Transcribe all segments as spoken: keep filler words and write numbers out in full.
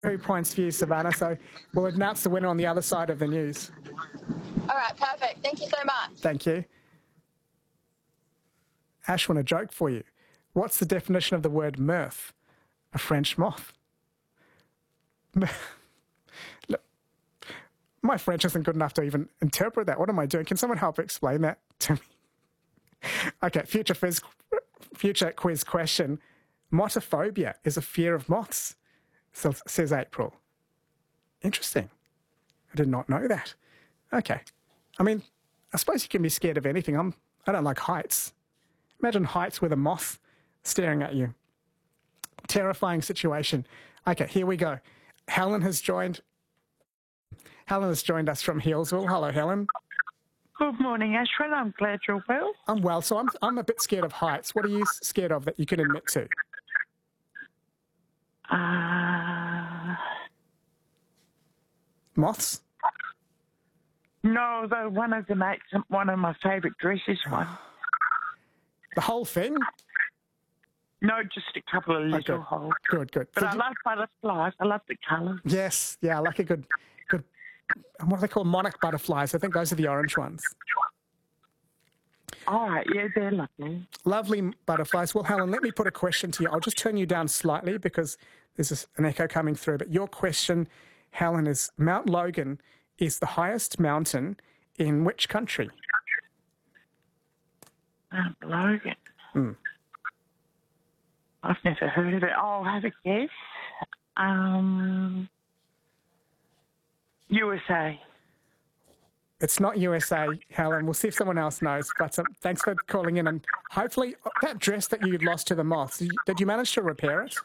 Three points for you, Savannah. So we'll announce the winner on the other side of the news. All right, perfect. Thank you so much. Thank you. Ashwin, a joke for you. What's the definition of the word mirth? A French moth. Look, my French isn't good enough to even interpret that. What am I doing? Can someone help explain that to me? Okay, future quiz, future quiz question. Motophobia is a fear of moths, so, says April. Interesting. I did not know that. Okay. I mean, I suppose you can be scared of anything. I'm, I don't like heights. Imagine heights with a moth staring at you. Terrifying situation. Okay, here we go. Helen has joined. Helen has joined us from Healesville. Hello, Helen. Good morning, Ashwin. I'm glad you're well. I'm well, so I'm I'm a bit scared of heights. What are you scared of that you can admit to? Uh, Moths? no, the one of the mates, one of my favourite dresses one. The whole thing? No, just a couple of little Okay. holes. Good, good. But Did I you- love butterflies. I love the colours. Yes, yeah, I like a good, good, what do they call monarch butterflies? I think those are the orange ones. All right, yeah, they're lovely. Lovely butterflies. Well, Helen, let me put a question to you. I'll just turn you down slightly because there's an echo coming through. But your question, Helen, is Mount Logan is the highest mountain in which country? Mount Logan. Mm. I've never heard of it. I'll have a guess. Um, U S A. It's not U S A, Helen. We'll see if someone else knows. But um, thanks for calling in. And hopefully that dress that you lost to the moths, did you, did you manage to repair it?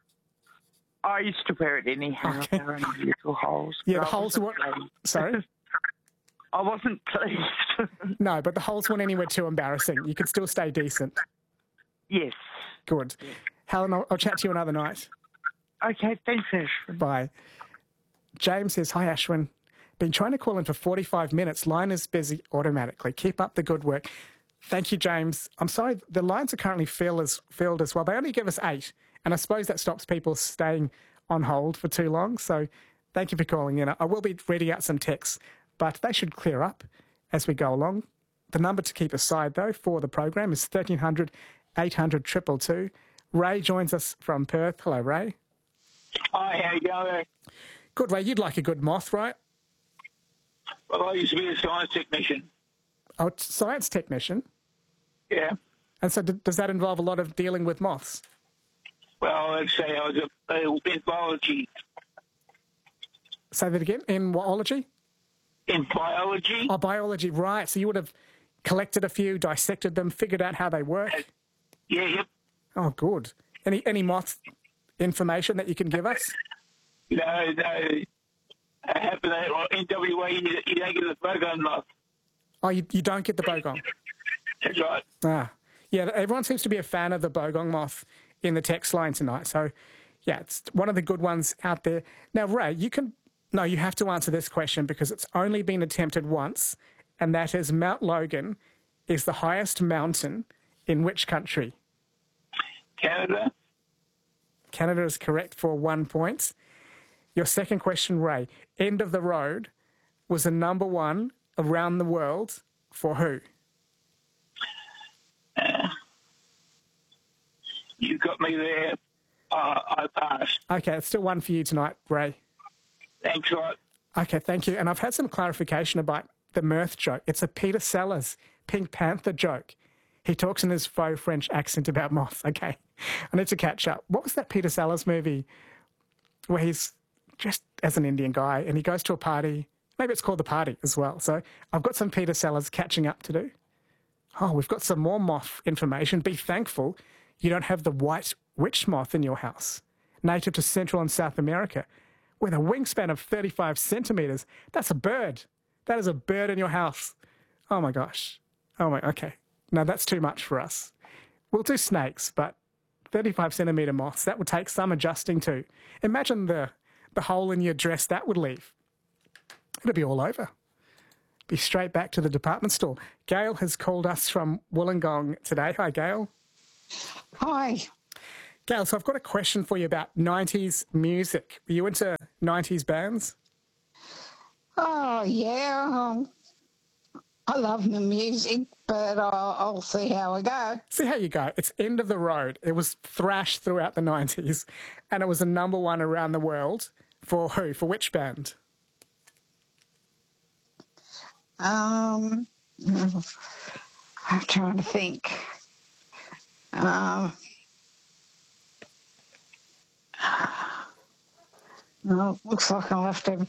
I used to wear it anyhow. Okay. There are only little holes. Yeah, but the I holes wasn't were... pleased. Sorry? I wasn't pleased. No, but the holes weren't anywhere too embarrassing. You could still stay decent. Yes. Good. Helen, I'll, I'll chat to you another night. Okay, thanks, Ashwin. Bye. James says, hi, Ashwin. Been trying to call in for forty-five minutes. Line is busy automatically. Keep up the good work. Thank you, James. I'm sorry, the lines are currently filled as, filled as well. They only give us eight, and I suppose that stops people staying on hold for too long. So thank you for calling in. I will be reading out some texts, but they should clear up as we go along. The number to keep aside, though, for the program is thirteen hundred, eight hundred, two two two. Ray joins us from Perth. Hello, Ray. Hi, how you going? Good, Ray. You'd like a good moth, right? Well, I used to be a science technician. Oh, t- science technician. Yeah. And so d- does that involve a lot of dealing with moths? Well, I'd say I was a, a, in biology. Say that again. In whatology? In biology? Oh, biology, right. So you would have collected a few, dissected them, figured out how they work? Yeah, yep. Oh, good. Any any moth information that you can give us? No, no. I happen that in W A, you, you don't get the program moth. Oh, you, you don't get the bogong? That's right. Ah, yeah, everyone seems to be a fan of the bogong moth in the text line tonight. So, yeah, it's one of the good ones out there. Now, Ray, you can... No, you have to answer this question because it's only been attempted once, and that is Mount Logan is the highest mountain in which country? Canada. Canada is correct for one point. Your second question, Ray. End of the Road was the number one around the world for who? Uh, you got me there. Uh, I passed. Okay, it's still one for you tonight, Ray. Thanks, right. Okay, thank you. And I've had some clarification about the mirth joke. It's a Peter Sellers Pink Panther joke. He talks in his faux French accent about moths. Okay, I need to catch up. What was that Peter Sellers movie where he's dressed as an Indian guy and he goes to a party? Maybe it's called The Party as well. So I've got some Peter Sellers catching up to do. Oh, we've got some more moth information. Be thankful you don't have the white witch moth in your house, native to Central and South America, with a wingspan of thirty-five centimetres. That's a bird. That is a bird in your house. Oh, my gosh. Oh, my, okay. No, that's too much for us. We'll do snakes, but thirty-five centimetre moths, that would take some adjusting to. Imagine the, the hole in your dress that would leave. It'll be all over. Be straight back to the department store. Gail has called us from Wollongong today. Hi, Gail. Hi. Gail, so I've got a question for you about nineties music. Were you into nineties bands? Oh, yeah. Um, I love the music, but I'll, I'll see how we go. See how you go. It's End of the Road. It was thrashed throughout the nineties, and it was a number one around the world. For who? For which band? Um, I'm trying to think. Um, no, looks like I'll have to.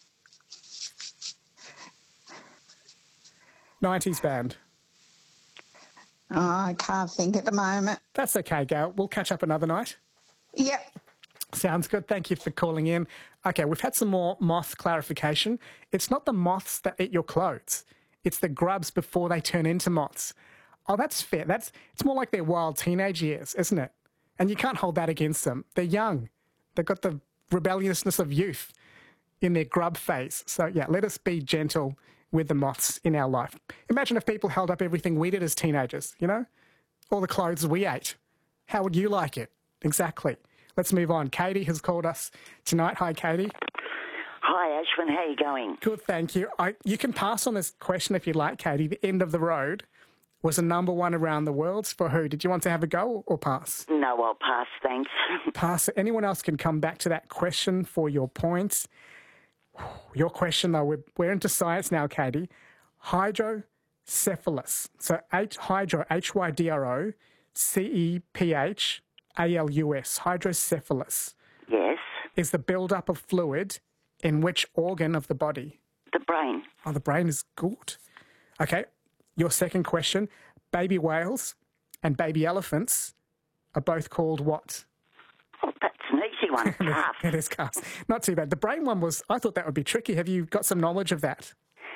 nineties band. Oh, I can't think at the moment. That's okay, Gail. We'll catch up another night. Yep. Sounds good. Thank you for calling in. Okay, we've had some more moth clarification. It's not the moths that eat your clothes. It's the grubs before they turn into moths. Oh, that's fair. That's it's more like their wild teenage years, isn't it? And you can't hold that against them. They're young. They've got the rebelliousness of youth in their grub phase. So, yeah, let us be gentle with the moths in our life. Imagine if people held up everything we did as teenagers, you know? All the clothes we ate. How would you like it? Exactly. Let's move on. Katie has called us tonight. Hi, Katie. Hi, Ashwin. How are you going? Good, thank you. I, you can pass on this question if you like, Katie. The End of the Road was a number one around the world. For who? Did you want to have a go or pass? No, I'll pass, thanks. Pass. Anyone else can come back to that question for your points. Your question, though, we're, we're into science now, Katie. Hydrocephalus. So H, hydro, H Y D R O, C E P H A L U S, hydrocephalus. Yes. Is the build-up of fluid in which organ of the body? The brain. Oh, the brain is good. Okay, your second question. Baby whales and baby elephants are both called what? Oh, that's an easy one. Calf. It is calves. Not too bad. The brain one was, I thought that would be tricky. Have you got some knowledge of that?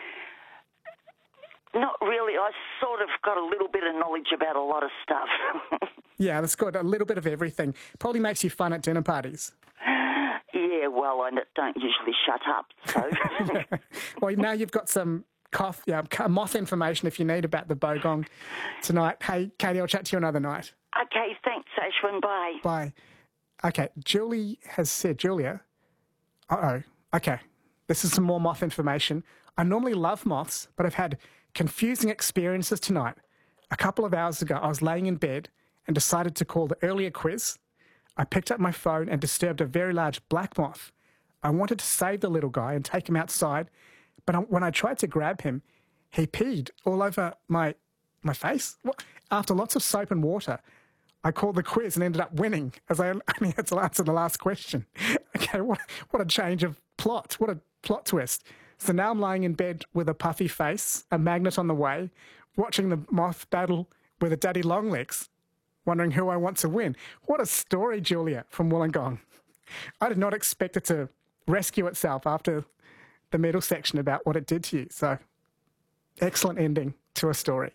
Not really. I sort of got a little bit of knowledge about a lot of stuff. Yeah, that's good. A little bit of everything. Probably makes you fun at dinner parties. Yeah, well, I don't usually shut up, so... Well, now you've got some cough, yeah, moth information if you need about the bogong tonight. Hey, Katie, I'll chat to you another night. Okay, thanks, Ashwin. Bye. Bye. Okay, Julie has said, Julia, uh-oh, okay, this is some more moth information. I normally love moths, but I've had confusing experiences tonight. A couple of hours ago, I was laying in bed and decided to call the earlier quiz. I picked up my phone and disturbed a very large black moth. I wanted to save the little guy and take him outside, but when I tried to grab him, he peed all over my my face. After lots of soap and water, I called the quiz and ended up winning, as I only had to answer the last question. Okay, what, what a change of plot. What a plot twist. So now I'm lying in bed with a puffy face, a magnet on the way, watching the moth battle with a daddy longlegs, wondering who I want to win. What a story, Julia, from Wollongong. I did not expect it to rescue itself after the middle section about what it did to you. So, excellent ending to a story.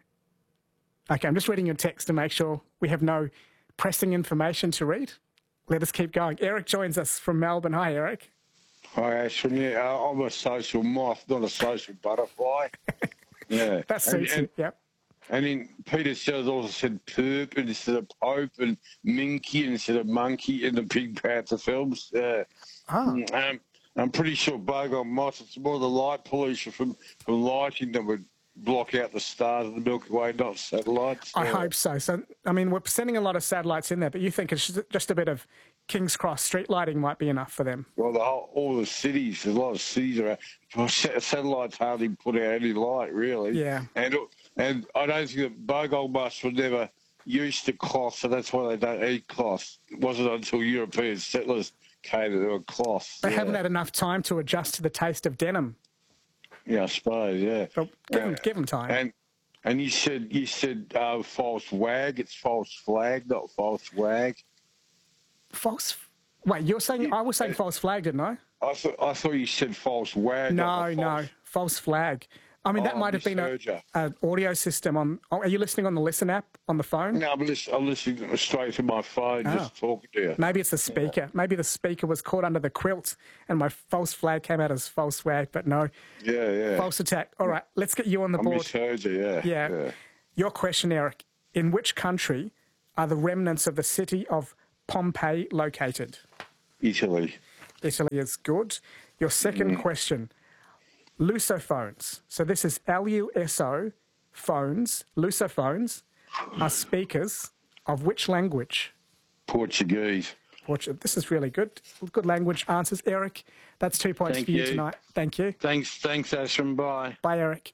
Okay, I'm just reading your text to make sure we have no pressing information to read. Let us keep going. Eric joins us from Melbourne. Hi, Eric. Hi, Ashwin. Yeah, uh, I'm a social moth, not a social butterfly. Yeah. That suits and, you, yep. And then Peter Sellers also said perp instead of pope and minky instead of monkey in the Pink Panther films. Yeah. Oh. Um, I'm pretty sure bogong moths, it's more the light pollution from, from lighting that would block out the stars of the Milky Way, not satellites. I Yeah. hope so. So, I mean, we're sending a lot of satellites in there, but you think it's just a bit of King's Cross street lighting might be enough for them? Well, the whole, all the cities, there's a lot of cities around. Well, sa- satellites hardly put out any light, really. Yeah. And and I don't think that bogong moths were never used to cloth, so that's why they don't eat cloth. It wasn't until European settlers came that they were cloth. They yeah. haven't had enough time to adjust to the taste of denim. Yeah, I suppose, yeah. But give, Uh, them, give them time. And and you said you said uh, false wag. It's false flag, not false wag. False. Wait, you're saying I was saying false flag, didn't I? I thought I thought you said false wag. No, not no, false. false flag. I mean, that Oh, might have been a, misheard ya. an audio system on. Oh, are you listening on the Listen app on the phone? No, I'm listening, I'm listening straight to my phone, Oh. just talking to you. Maybe it's the speaker. Maybe the speaker was caught under the quilt and my false flag came out as false flag, but no, Yeah, yeah. false attack. All right, let's get you on the I board. misheard you, yeah. Yeah. Your question, Eric. In which country are the remnants of the city of Pompeii located? Italy. Italy is good. Your second Mm. question, lusophones. So this is L U S O, phones, lusophones are speakers of which language? Portuguese. Portu- This is really good. Good language answers. Eric, that's two points Thank for you you. tonight. Thank you. Thanks, thanks, Ashton. Bye. Bye, Eric.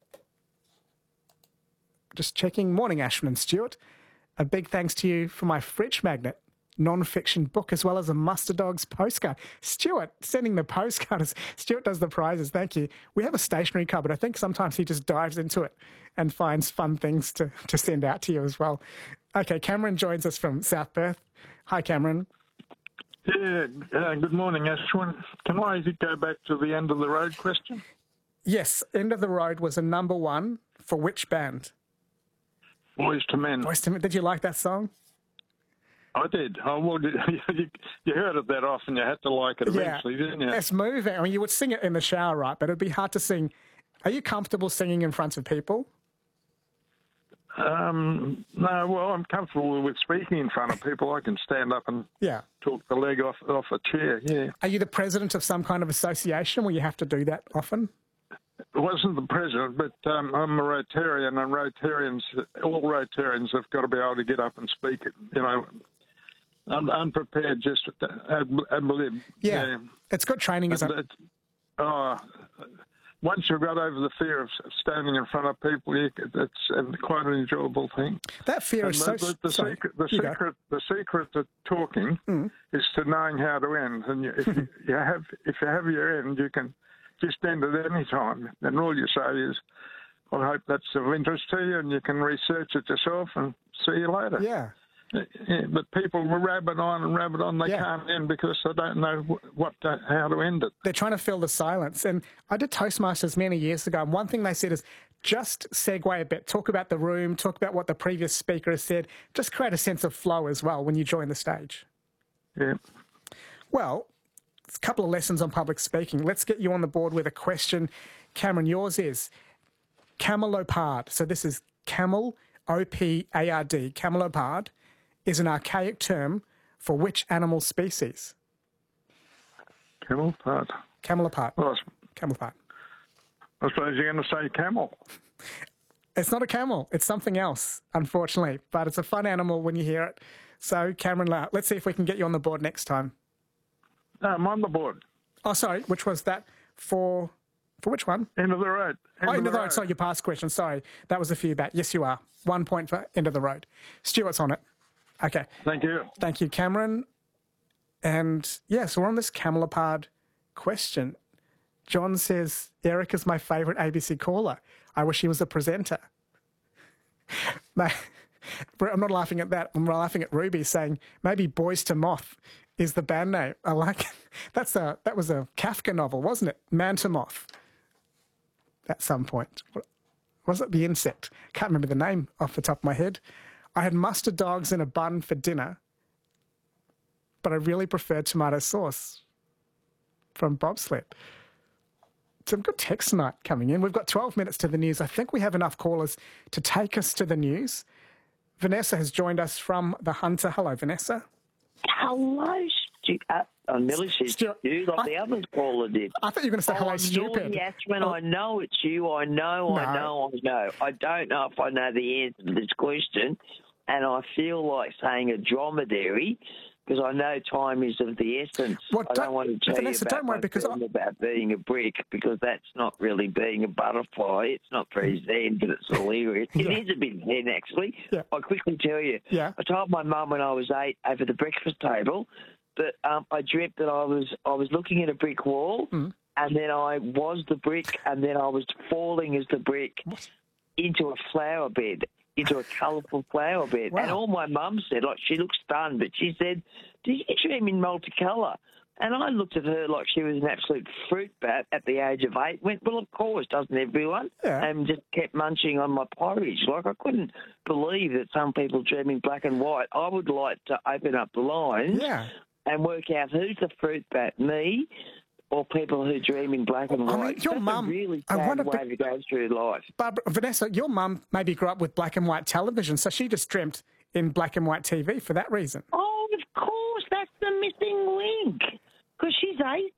Just checking. Morning, Ashman and Stuart. A big thanks to you for my fridge magnet non-fiction book, as well as a Muster Dogs postcard. Stuart, sending the postcard as Stuart does the prizes. Thank you. We have a stationery cupboard. I think sometimes he just dives into it and finds fun things to, to send out to you as well. Okay, Cameron joins us from South Perth. Hi, Cameron. Yeah, uh, good morning, Ashwin. Can I go back to the end of the road question? Yes, End of the Road was a number one for which band? Boys to Men. Boyz two Men. Did you like that song? I did. Oh, well, you, you heard it that often, you had to like it eventually, yeah. didn't you? It's moving. I mean, you would sing it in the shower, right? But it'd be hard to sing. Are you comfortable singing in front of people? Um, no, well, I'm comfortable with speaking in front of people. I can stand up and Yeah. talk the leg off off a chair, yeah. Are you the president of some kind of association where you have to do that often? I wasn't the president, but um, I'm a Rotarian, and Rotarians, all Rotarians have got to be able to get up and speak, you know, un- unprepared, just ad, ad lib. Yeah. Yeah. It's good training, isn't And it? it- Oh, once you've got over the fear of standing in front of people, you, it's uh, quite an enjoyable thing. That fear And is the, so... the, the sorry. secret, the You go. secret, the secret to talking is to knowing how to end. And you, if you, you have, if you have your end, you can just end at any time. And all you say is, "I hope that's of interest to you," and you can research it yourself and see you later. Yeah. Yeah, but people will rabbit on and rabbit on. They Yeah. can't end because they don't know wh- what to, how to end it. They're trying to fill the silence. And I did Toastmasters many years ago, and one thing they said is just segue a bit, talk about the room, talk about what the previous speaker has said, just create a sense of flow as well when you join the stage. Yeah. Well, a couple of lessons on public speaking. Let's get you on the board with a question. Cameron, yours is camelopard. So this is camel, O P A R D. Camelopard is an archaic term for which animal species? Camel part. Camelopard. Well, I s- Camelopard. I suppose you're going to say camel. It's not a camel. It's something else, unfortunately. But it's a fun animal when you hear it. So, Cameron, uh, let's see if we can get you on the board next time. No, I'm on the board. Oh, sorry. Which was that for? For which one? End of the road. End Oh, of end of the road. road. Sorry, your past question. Sorry. That was a few back. Yes, you are. One point for end of the road. Stuart's on it. Okay. Thank you. Thank you, Cameron. And yes, we're on this camelopard question. John says, Eric is my favourite A B C caller. I wish he was a presenter. No, I'm not laughing at that. I'm laughing at Ruby saying maybe Boys to Moth is the band name. I like it. That's a, that was a Kafka novel, wasn't it? Man to Moth. At some point. Was it the insect? Can't remember the name off the top of my head. I had mustard dogs in a bun for dinner, but I really preferred tomato sauce from Bobsled. Some good text tonight coming in. We've got twelve minutes to the news. I think we have enough callers to take us to the news. Vanessa has joined us from The Hunter. Hello, Vanessa. Hello, Stu. Uh, I nearly said Stu- Stu, like I- the other caller did. I thought you were going to say Oh, hello, I'm stupid. Yes, when Oh. I know it's you. I know, I No. know, I know. I don't know if I know the answer to this question, and I feel like saying a dromedary because I know time is of the essence. Well, I don't- don't want to tell Vanessa, you about don't worry, my because film I- about being a brick because that's not really being a butterfly. It's not very zen, but it's hilarious. Yeah. It is a bit zen, actually. Yeah. I'll quickly tell you. Yeah. I told my mum when I was eight over the breakfast table that um, I dreamt that I was I was looking at a brick wall, Mm. and then I was the brick, and then I was falling as the brick into a flower bed, into a colourful flower bed. Wow. And all my mum said, like she looked stunned, but she said, "Did you dream in multicolour?" And I looked at her like she was an absolute fruit bat at the age of eight. Went, well, of course, doesn't everyone? Yeah. And just kept munching on my porridge. Like I couldn't believe that some people dream in black and white. I would like to open up the lines Yeah. and work out who's the fruit bat, me or people who dream in black and I white. mean, your That's mum- a really I sad wonder if way it- to go through life. Barbara, Vanessa, your mum maybe grew up with black and white television, so she just dreamt in black and white T V for that reason. Oh, of course, that's the missing link. Because she's eight.